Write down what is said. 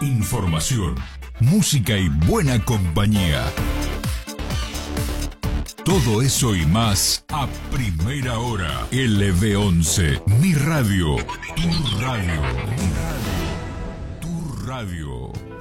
información, música y buena compañía. Todo eso y más a primera hora. LB11, mi radio, tu radio, tu radio.